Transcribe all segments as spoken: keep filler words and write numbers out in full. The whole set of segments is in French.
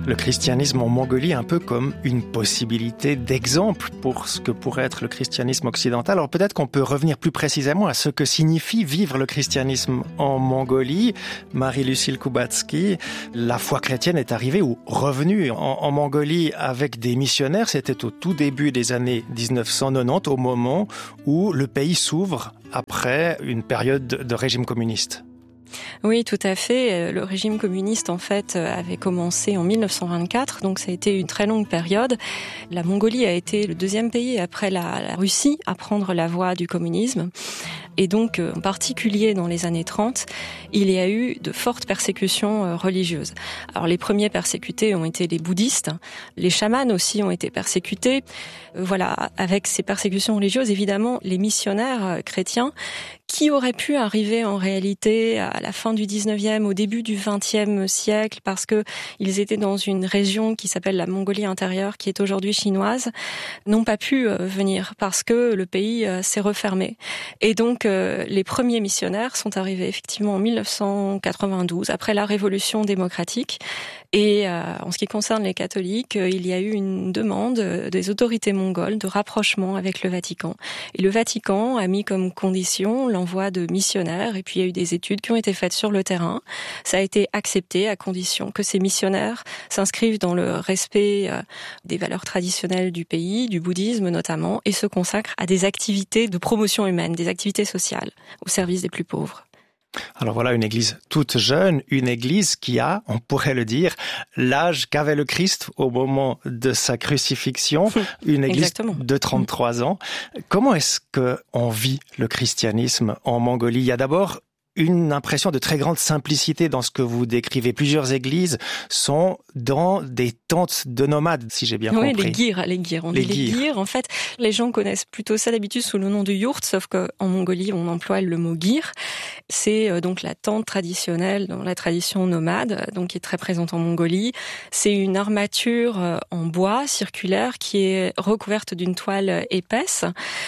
Le christianisme en Mongolie un peu comme une possibilité d'exemple pour ce que pourrait être le christianisme occidental. Alors peut-être qu'on peut revenir plus précisément à ce que signifie vivre le christianisme en Mongolie. Marie-Lucille Kubatsky, la foi chrétienne est arrivée ou revenue en, en Mongolie avec des missionnaires. C'était au tout début des années dix-neuf cent quatre-vingt-dix, au moment où le pays s'ouvre après une période de régime communiste. Oui, tout à fait. Le régime communiste, en fait, avait commencé en mille neuf cent vingt-quatre, donc ça a été une très longue période. La Mongolie a été le deuxième pays après la, la Russie à prendre la voie du communisme. Et donc, en particulier dans les années trente, il y a eu de fortes persécutions religieuses. Alors, les premiers persécutés ont été les bouddhistes. Les chamans aussi ont été persécutés. Voilà, avec ces persécutions religieuses, évidemment, les missionnaires chrétiens qui auraient pu arriver en réalité à la fin du dix-neuvième, au début du vingtième siècle, parce que ils étaient dans une région qui s'appelle la Mongolie intérieure, qui est aujourd'hui chinoise, n'ont pas pu venir parce que le pays s'est refermé. Et donc, les premiers missionnaires sont arrivés effectivement en mille neuf cent quatre-vingt-douze, après la Révolution démocratique. Et euh, en ce qui concerne les catholiques, il y a eu une demande des autorités mongoles de rapprochement avec le Vatican. Et le Vatican a mis comme condition l'envoi de missionnaires. Et puis il y a eu des études qui ont été faites sur le terrain. Ça a été accepté à condition que ces missionnaires s'inscrivent dans le respect euh, des valeurs traditionnelles du pays, du bouddhisme notamment, et se consacrent à des activités de promotion humaine, des activités sociales au service des plus pauvres. Alors voilà une église toute jeune, une église qui a, on pourrait le dire, l'âge qu'avait le Christ au moment de sa crucifixion, une église Exactement. de trente-trois ans. Comment est-ce qu'on vit le christianisme en Mongolie ? Il y a d'abord une impression de très grande simplicité dans ce que vous décrivez. Plusieurs églises sont dans des tentes de nomades, si j'ai bien oui, compris. Oui, les girs, les girs. On les dit girs. les girs. En fait, les gens connaissent plutôt ça d'habitude sous le nom de yurt, sauf qu'en Mongolie, on emploie le mot gir. C'est donc la tente traditionnelle dans la tradition nomade, donc qui est très présente en Mongolie. C'est une armature en bois circulaire qui est recouverte d'une toile épaisse.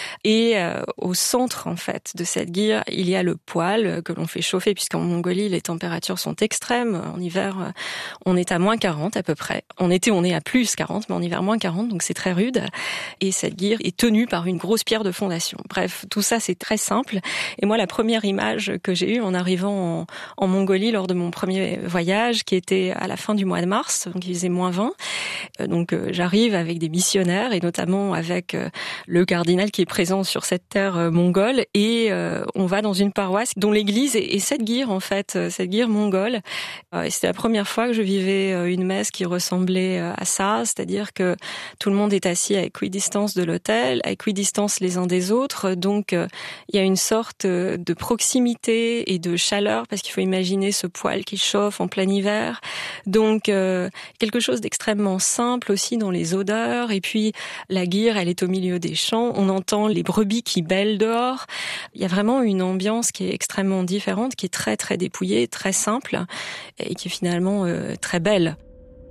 Et euh, au centre, en fait, de cette gir, il y a le poêle que l'on fait chauffer, puisqu'en Mongolie, les températures sont extrêmes. En hiver, on est à moins quarante à peu près. En été, on est à plus quarante, mais en hiver, moins quarante, donc c'est très rude. Et cette gir est tenue par une grosse pierre de fondation. Bref, tout ça, c'est très simple. Et moi, la première image que j'ai eue en arrivant en, en Mongolie lors de mon premier voyage, qui était à la fin du mois de mars, donc il faisait moins vingt, donc euh, j'arrive avec des missionnaires, et notamment avec euh, le cardinal qui est présent sur cette terre euh, mongole, et euh, on va dans une paroisse dont l'église et cette gir, en fait, cette gir mongole. Et c'était la première fois que je vivais une messe qui ressemblait à ça, c'est-à-dire que tout le monde est assis à équidistance de l'autel, à équidistance les uns des autres. Donc, il y a une sorte de proximité et de chaleur, parce qu'il faut imaginer ce poêle qui chauffe en plein hiver. Donc, quelque chose d'extrêmement simple aussi dans les odeurs. Et puis, la gir, elle est au milieu des champs. On entend les brebis qui bêlent dehors. Il y a vraiment une ambiance qui est extrêmement différente, qui est très très dépouillée, très simple et qui est finalement euh, très belle.